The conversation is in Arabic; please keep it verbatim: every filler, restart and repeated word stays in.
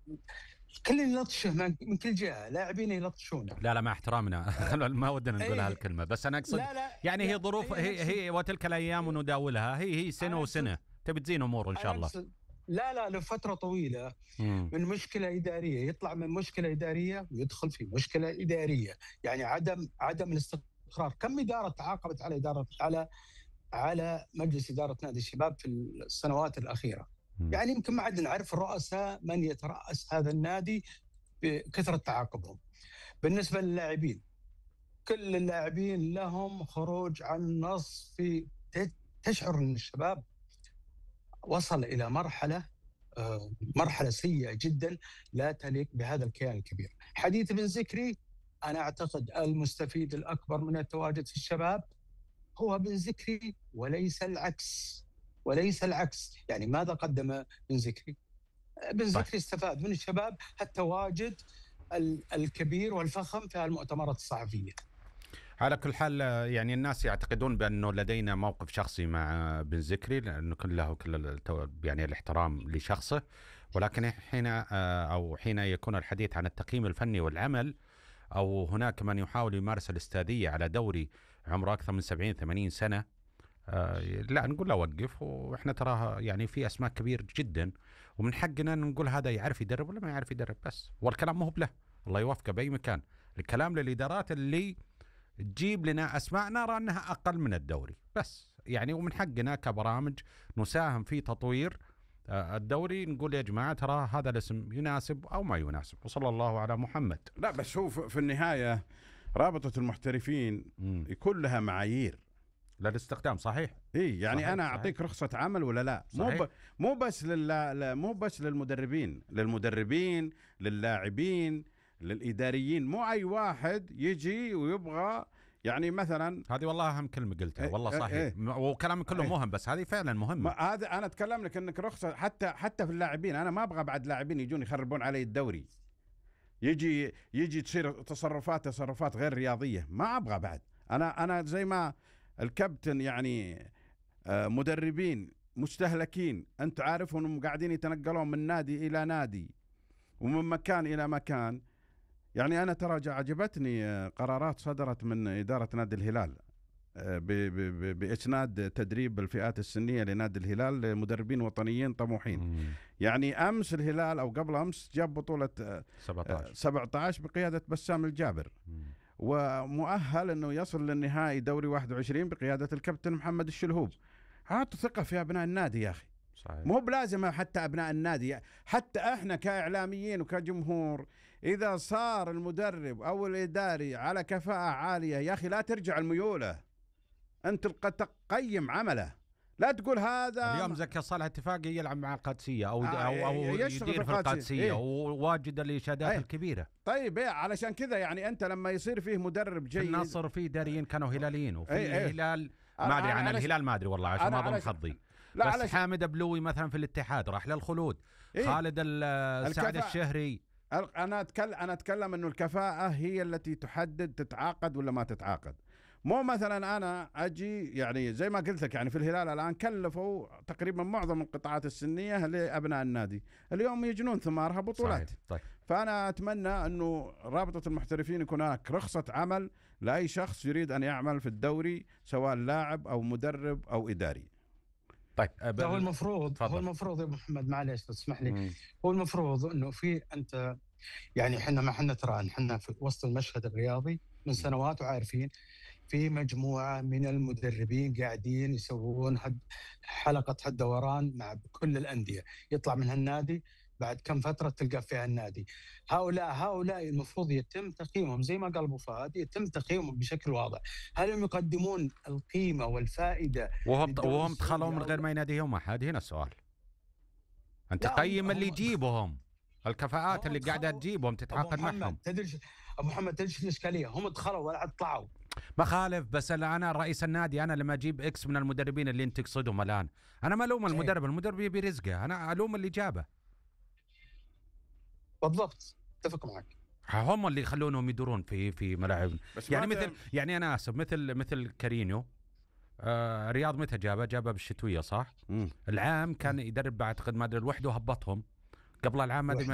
كل يلطشه من من كل جهه، لاعبين يلطشونه. لا لا مع احترامنا ما ودنا نقول اي هالكلمه، بس انا اقصد لا لا يعني هي لا ظروف، هي هي نفس. هي وتلك الايام هي ونداولها، هي هي سنه انا اقصد وسنه تبي تزين امور ان شاء انا الله. اقصد لا لا لفتره طويله، امم من مشكله اداريه يطلع من مشكله اداريه ويدخل في مشكله اداريه، يعني عدم عدم الاستقرار. كم اداره تعاقبت على اداره على على مجلس اداره نادي الشباب في السنوات الاخيره؟ يعني يمكن ما عاد نعرف الرؤساء من يتراس هذا النادي بكثره تعاقبهم. بالنسبه للاعبين، كل اللاعبين لهم خروج عن النص. في تشعر ان الشباب وصل الى مرحله آه، مرحله سيئه جدا لا تليق بهذا الكيان الكبير. حديث بن ذكري، انا اعتقد المستفيد الاكبر من التواجد في الشباب هو بن ذكري وليس العكس، وليس العكس. يعني ماذا قدم بن ذكري؟ بن طيب ذكري استفاد من الشباب التواجد الكبير والفخم في المؤتمرات الصحفيه. على كل حال يعني الناس يعتقدون بأنه لدينا موقف شخصي مع بن ذكري، لأنه كله كل يعني الاحترام لشخصه، ولكن حين أو حين يكون الحديث عن التقييم الفني والعمل، أو هناك من يحاول يمارس الاستاذية على دوري عمره أكثر من سبعين ثمانين سنة، لا نقول له وقف. وإحنا تراها يعني في أسماء كبير جدا، ومن حقنا نقول هذا يعرف يدرب ولا ما يعرف يدرب بس، والكلام مو بله، الله يوفقه بأي مكان. الكلام للإدارات اللي تجيب لنا أسماء نرى أنها أقل من الدوري بس، يعني ومن حقنا كبرامج نساهم في تطوير الدوري، نقول يا جماعة ترى هذا الاسم يناسب أو ما يناسب، وصلى الله على محمد. لا بس هو في النهاية رابطة المحترفين م. يكون لها معايير للاستخدام. صحيح. اي يعني صحيح. انا صحيح. اعطيك رخصة عمل ولا لا؟ صحيح. مو ب... مو بس لل... مو بس للمدربين، للمدربين للاعبين للإداريين. مو أي واحد يجي ويبغى يعني مثلا. هذه والله أهم كلمة قلتها، والله صحيح. ايه ايه وكلامك كله ايه مهم، بس هذه فعلا مهمة. هذا أنا أتكلم لك إنك رخصة حتى حتى في اللاعبين. أنا ما أبغى بعد لاعبين يجون يخربون علي الدوري، يجي يجي تصير تصرفات تصرفات غير رياضية. ما أبغى بعد. أنا أنا زي ما الكابتن يعني مدربين مستهلكين، أنت عارف أنهم قاعدين يتنقلون من نادي إلى نادي ومن مكان إلى مكان. يعني أنا ترى عجبتني قرارات صدرت من إدارة نادي الهلال بإسناد تدريب الفئات السنية لنادي الهلال لمدربين وطنيين طموحين. مم. يعني أمس الهلال أو قبل أمس جاب بطولة سبعة عشر بقيادة بسام الجابر. مم. ومؤهل أنه يصل للنهائي دوري واحد وعشرين بقيادة الكابتن محمد الشلهوب. هاتوا ثقة في أبناء النادي يا أخي. صحيح. مو بلازم حتى أبناء النادي، حتى إحنا كإعلاميين وكجمهور، إذا صار المدرب أو الإداري على كفاءة عالية يا أخي لا ترجع الميولة، أنت تقيم عمله، لا تقول هذا. اليوم زكي صالح اتفاقي يلعب مع القادسية أو, آه أو, أو يدير في القادسية إيه؟ وواجد الإشادات إيه؟ الكبيرة. طيب إيه علشان كذا يعني أنت لما يصير فيه مدرب جيد. في النصر في إداريين كانوا هلاليين، وفي إيه؟ الهلال ما أدري عن الهلال ما أدري والله عشان ما أظن حظي. بس علش... حامد أبلوي مثلا في الاتحاد راح للخلود. إيه؟ خالد السعد الشهري. أنا أتكلم أنا أتكلم إنه الكفاءة هي التي تحدد تتعاقد ولا ما تتعاقد. مو مثلا أنا أجي يعني زي ما قلت لك، يعني في الهلال الآن كلفوا تقريبا معظم القطاعات السنية لأبناء النادي، اليوم يجنون ثمارها بطولات. طيب. فأنا أتمنى أنه رابطة المحترفين يكون هناك رخصة عمل لأي شخص يريد أن يعمل في الدوري، سواء لاعب أو مدرب أو إداري. طيب هو المفروض فضل. هو المفروض يا محمد معلش تسمح لي مم. هو المفروض انه في انت يعني احنا ما احنا ترى احنا في وسط المشهد الرياضي من سنوات وعارفين في مجموعه من المدربين قاعدين يسوون حد حلقه الدوران مع كل الانديه، يطلع من هالنادي بعد كم فتره تلقى فيها النادي. هؤلاء هؤلاء المفروض يتم تقييمهم زي ما قال ابو فهد، يتم تقييمهم بشكل واضح. هل هم يقدمون القيمه والفائده وهم وهم دخلوا من غير ما يناديهم احد؟ هنا السؤال. انت قيم اللي يجيبهم، الكفاءات اللي قاعده تجيبهم تتعاقد معهم. تدري ابو محمد تدري الاشكاليه؟ هم دخلوا ولا طلعوا. ما خالف، بس انا رئيس النادي، انا لما اجيب اكس من المدربين اللي انت تقصدهم الان، انا ما الوم المدرب، المدرب يبي رزقه، انا الوم اللي جابه. بالضبط، اتفق معك. هم اللي يخلونهم يدورون في في ملاعب. يعني مثل يعني انا اسف مثل مثل كارينيو. آه رياض متى جابه؟ جابه بالشتويه صح؟ مم. العام كان يدرب بعد ما ادري الوحده وهبطهم قبل العام ما ادري